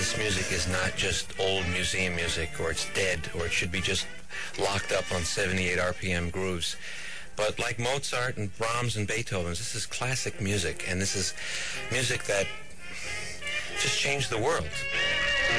this music is not just old museum music, or it's dead, or it should be just locked up on 78 RPM grooves. But like Mozart and Brahms and Beethoven, this is classic music, and this is music that just changed the world.